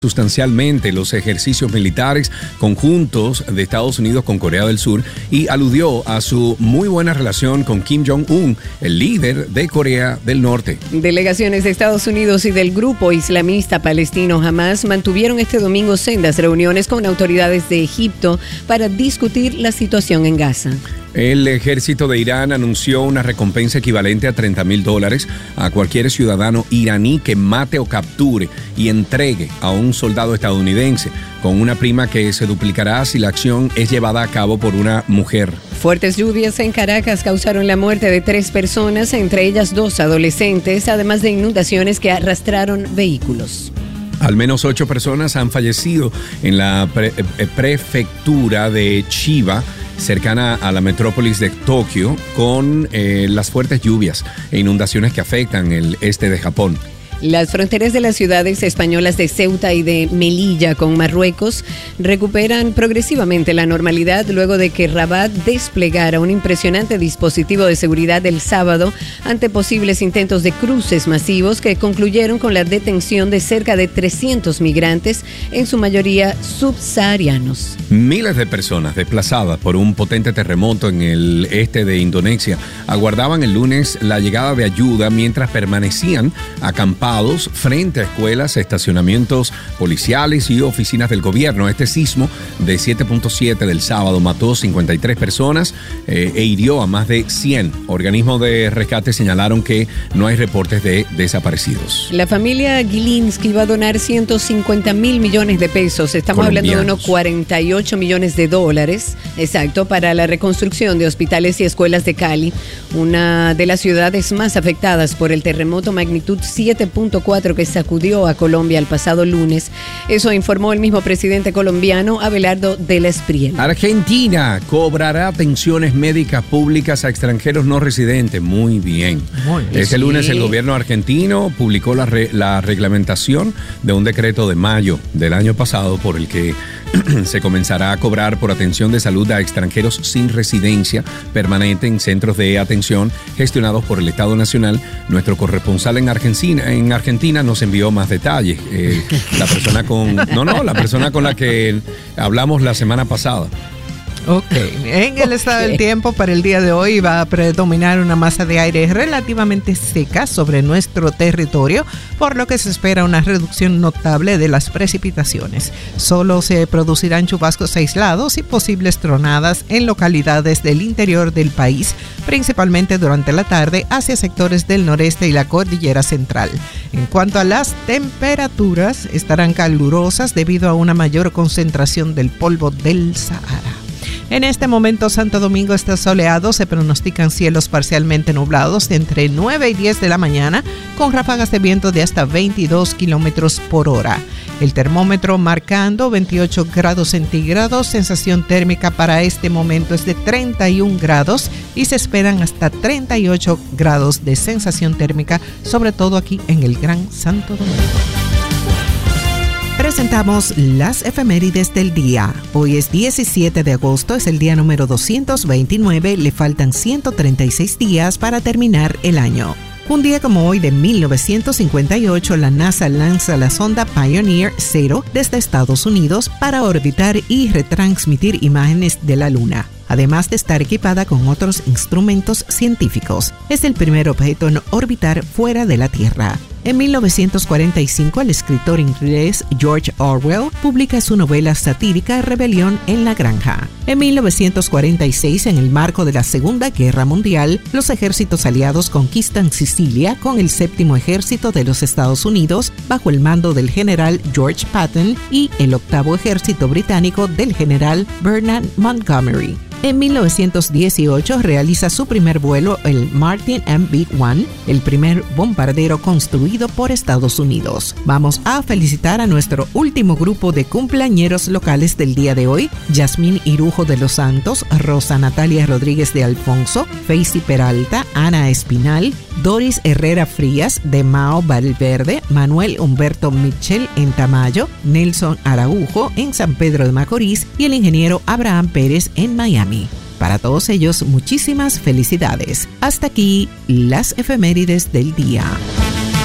sustancialmente los ejercicios militares conjuntos de Estados Unidos con Corea del Sur y aludió a su muy buena relación con Kim Jong-un, el líder de Corea del Norte. Delegaciones de Estados Unidos y del grupo islamista palestino Hamas mantuvieron este domingo sendas reuniones con autoridades de Egipto para discutir la situación en Gaza. El ejército de Irán anunció una recompensa equivalente a $30,000 a cualquier ciudadano iraní que mate o capture y entregue a un soldado estadounidense, con una prima que se duplicará si la acción es llevada a cabo por una mujer. Fuertes lluvias en Caracas causaron la muerte de 3 personas, entre ellas 2 adolescentes, además de inundaciones que arrastraron vehículos. Al menos 8 personas han fallecido en la prefectura de Chiba, cercana a la metrópolis de Tokio, con las fuertes lluvias e inundaciones que afectan el este de Japón. Las fronteras de las ciudades españolas de Ceuta y de Melilla con Marruecos recuperan progresivamente la normalidad luego de que Rabat desplegara un impresionante dispositivo de seguridad el sábado ante posibles intentos de cruces masivos que concluyeron con la detención de cerca de 300 migrantes, en su mayoría subsaharianos. Miles de personas desplazadas por un potente terremoto en el este de Indonesia aguardaban el lunes la llegada de ayuda mientras permanecían acampados frente a escuelas, estacionamientos policiales y oficinas del gobierno. Este sismo de 7.7 del sábado mató 53 personas e hirió a más de 100. Organismos de rescate señalaron que no hay reportes de desaparecidos. La familia Gilinski va a donar 150,000 millones de pesos. Estamos hablando de unos 48 millones de dólares, exacto, para la reconstrucción de hospitales y escuelas de Cali, una de las ciudades más afectadas por el terremoto magnitud 7.4 que sacudió a Colombia el pasado lunes. Eso informó el mismo presidente colombiano, Abelardo del Espriel. Argentina cobrará atenciones médicas públicas a extranjeros no residentes. Muy bien. Este lunes el gobierno argentino publicó la reglamentación de un decreto de mayo del año pasado por el que se comenzará a cobrar por atención de salud a extranjeros sin residencia permanente en centros de atención gestionados por el Estado Nacional. Nuestro corresponsal en Argentina nos envió más detalles. La persona con la que hablamos la semana pasada. Ok, en el estado del tiempo para el día de hoy va a predominar una masa de aire relativamente seca sobre nuestro territorio, por lo que se espera una reducción notable de las precipitaciones. Solo se producirán chubascos aislados y posibles tronadas en localidades del interior del país, principalmente durante la tarde hacia sectores del noreste y la cordillera central. En cuanto a las temperaturas, estarán calurosas debido a una mayor concentración del polvo del Sahara. En este momento Santo Domingo está soleado, se pronostican cielos parcialmente nublados entre 9 y 10 de la mañana con ráfagas de viento de hasta 22 kilómetros por hora. El termómetro marcando 28 grados centígrados, sensación térmica para este momento es de 31 grados y se esperan hasta 38 grados de sensación térmica, sobre todo aquí en el Gran Santo Domingo. Presentamos las efemérides del día. Hoy es 17 de agosto, es el día número 229, le faltan 136 días para terminar el año. Un día como hoy de 1958, la NASA lanza la sonda Pioneer 0 desde Estados Unidos para orbitar y retransmitir imágenes de la Luna, además de estar equipada con otros instrumentos científicos. Es el primer objeto en orbitar fuera de la Tierra. En 1945, el escritor inglés George Orwell publica su novela satírica Rebelión en la Granja. En 1946, en el marco de la Segunda Guerra Mundial, los ejércitos aliados conquistan Sicilia con el 7º Ejército de los Estados Unidos bajo el mando del general George Patton y el 8º Ejército británico del general Bernard Montgomery. En 1918 realiza su primer vuelo el Martin MB-1, el primer bombardero construido por Estados Unidos. Vamos a felicitar a nuestro último grupo de cumpleañeros locales del día de hoy: Yasmín Irujo de los Santos, Rosa Natalia Rodríguez de Alfonso, Feisy Peralta, Ana Espinal, Doris Herrera Frías de Mao Valverde, Manuel Humberto Mitchell en Tamayo, Nelson Araujo en San Pedro de Macorís y el ingeniero Abraham Pérez en Miami. Para todos ellos, muchísimas felicidades. Hasta aquí las efemérides del día.